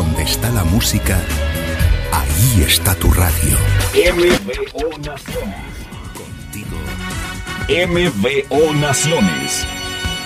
donde está la música, ahí está tu radio. MVO Naciones. Contigo. MVO Naciones.